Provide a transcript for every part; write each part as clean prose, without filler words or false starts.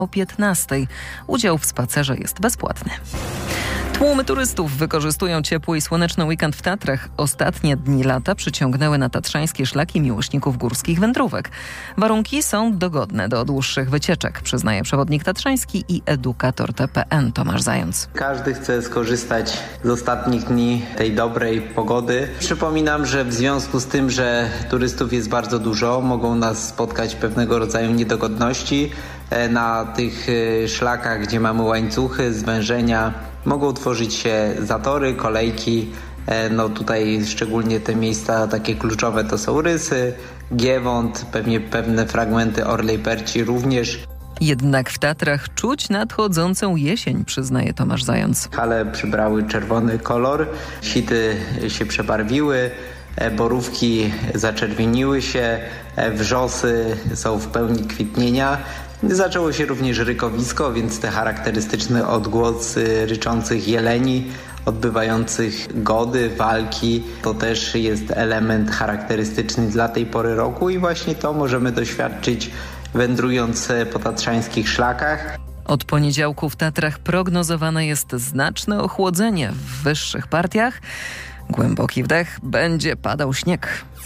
o 15:00. Udział w spacerze jest bezpłatny. Tłumy turystów wykorzystują ciepły i słoneczny weekend w Tatrach. Ostatnie dni lata przyciągnęły na tatrzańskie szlaki miłośników górskich wędrówek. Warunki są dogodne do dłuższych wycieczek, przyznaje przewodnik tatrzański i edukator TPN Tomasz Zając. Każdy chce skorzystać z ostatnich dni tej dobrej pogody. Przypominam, że w związku z tym, że turystów jest bardzo dużo, mogą nas spotkać pewnego rodzaju niedogodności. Na tych szlakach, gdzie mamy łańcuchy, zwężenia, mogą tworzyć się zatory, kolejki. Tutaj szczególnie te miejsca takie kluczowe to są Rysy, Giewont, pewnie pewne fragmenty Orlej Perci również. Jednak w Tatrach czuć nadchodzącą jesień, przyznaje Tomasz Zając. Hale przybrały czerwony kolor, sity się przebarwiły, borówki zaczerwieniły się, wrzosy są w pełni kwitnienia. Zaczęło się również rykowisko, więc te charakterystyczne odgłosy ryczących jeleni, odbywających gody, walki, to też jest element charakterystyczny dla tej pory roku i właśnie to możemy doświadczyć wędrując po tatrzańskich szlakach. Od poniedziałku w Tatrach prognozowane jest znaczne ochłodzenie w wyższych partiach. Głęboki wdech, będzie padał śnieg.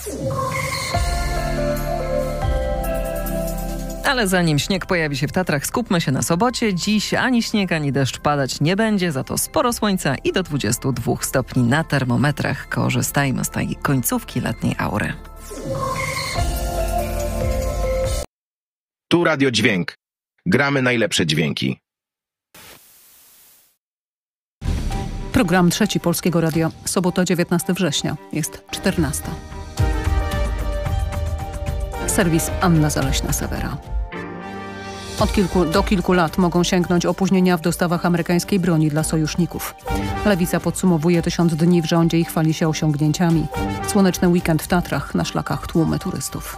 Ale zanim śnieg pojawi się w Tatrach, skupmy się na sobocie. Dziś ani śnieg, ani deszcz padać nie będzie, za to sporo słońca i do 22 stopni na termometrach. Korzystajmy z tej końcówki letniej aury. Tu Radio Dźwięk. Gramy najlepsze dźwięki. Program Trzeci Polskiego Radia. Sobota 19 września. Jest 14. Serwis Anna Zaleśna-Sewera. Do kilku lat mogą sięgnąć opóźnienia w dostawach amerykańskiej broni dla sojuszników. Lewica podsumowuje 1000 dni w rządzie i chwali się osiągnięciami. Słoneczny weekend w Tatrach, na szlakach tłumy turystów.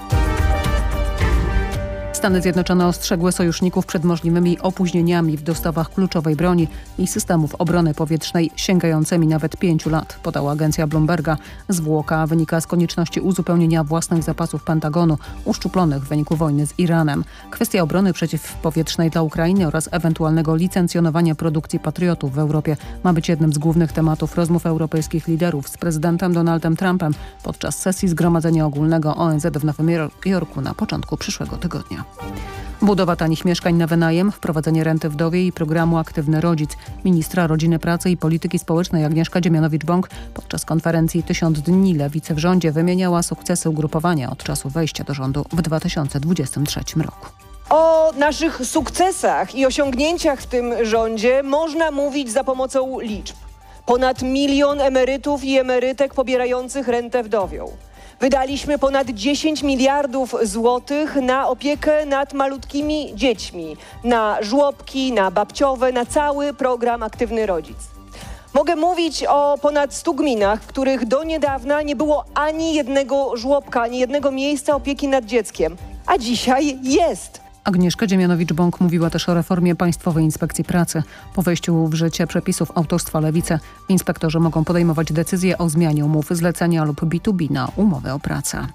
Stany Zjednoczone ostrzegły sojuszników przed możliwymi opóźnieniami w dostawach kluczowej broni i systemów obrony powietrznej sięgającymi nawet 5 lat, podała agencja Bloomberga. Zwłoka wynika z konieczności uzupełnienia własnych zapasów Pentagonu, uszczuplonych w wyniku wojny z Iranem. Kwestia obrony przeciwpowietrznej dla Ukrainy oraz ewentualnego licencjonowania produkcji patriotów w Europie ma być jednym z głównych tematów rozmów europejskich liderów z prezydentem Donaldem Trumpem podczas sesji Zgromadzenia Ogólnego ONZ w Nowym Jorku na początku przyszłego tygodnia. Budowa tanich mieszkań na wynajem, wprowadzenie renty wdowiej i programu Aktywny Rodzic. Ministra Rodziny, Pracy i Polityki Społecznej Agnieszka Dziemianowicz-Bąk podczas konferencji 1000 dni Lewicy w rządzie wymieniała sukcesy ugrupowania od czasu wejścia do rządu w 2023 roku. O naszych sukcesach i osiągnięciach w tym rządzie można mówić za pomocą liczb. Ponad 1 milion emerytów i emerytek pobierających rentę wdowią. Wydaliśmy ponad 10 miliardów złotych na opiekę nad malutkimi dziećmi, na żłobki, na babciowe, na cały program Aktywny Rodzic. Mogę mówić o ponad 100 gminach, w których do niedawna nie było ani jednego żłobka, ani jednego miejsca opieki nad dzieckiem, a dzisiaj jest. Agnieszka Dziemianowicz-Bąk mówiła też o reformie Państwowej Inspekcji Pracy. Po wejściu w życie przepisów autorstwa Lewicy inspektorzy mogą podejmować decyzje o zmianie umów zlecenia lub B2B na umowę o pracę.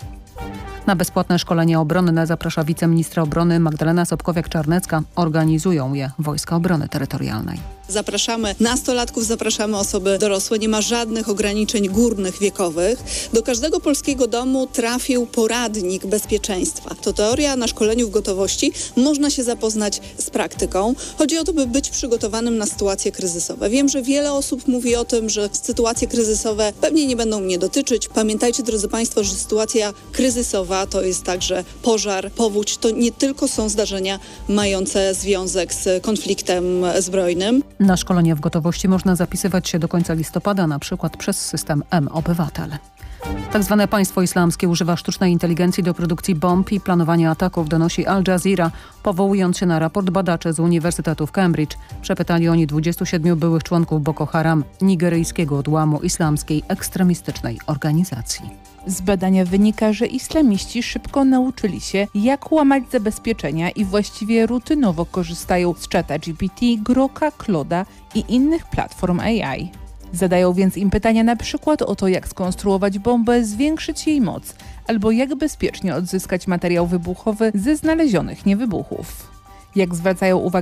Na bezpłatne szkolenia obronne zaprasza wiceministra obrony Magdalena Sobkowiak-Czarnecka. Organizują je Wojska Obrony Terytorialnej. Zapraszamy nastolatków, zapraszamy osoby dorosłe. Nie ma żadnych ograniczeń górnych wiekowych. Do każdego polskiego domu trafił poradnik bezpieczeństwa. To teoria, na szkoleniu w gotowości można się zapoznać z praktyką. Chodzi o to, by być przygotowanym na sytuacje kryzysowe. Wiem, że wiele osób mówi o tym, że sytuacje kryzysowe pewnie nie będą mnie dotyczyć. Pamiętajcie, drodzy Państwo, że sytuacja kryzysowa to jest także pożar, powódź. To nie tylko są zdarzenia mające związek z konfliktem zbrojnym. Na szkolenie w gotowości można zapisywać się do końca listopada, na przykład przez system M-Obywatel. Tak zwane państwo islamskie używa sztucznej inteligencji do produkcji bomb i planowania ataków, donosi Al Jazeera, powołując się na raport badaczy z Uniwersytetu w Cambridge. Przepytali oni 27 byłych członków Boko Haram, nigeryjskiego odłamu islamskiej ekstremistycznej organizacji. Z badania wynika, że islamiści szybko nauczyli się, jak łamać zabezpieczenia i właściwie rutynowo korzystają z ChatGPT, Groka, Claude'a i innych platform AI. Zadają więc im pytania na przykład o to, jak skonstruować bombę, zwiększyć jej moc, albo jak bezpiecznie odzyskać materiał wybuchowy ze znalezionych niewybuchów. Jak zwracają uwagę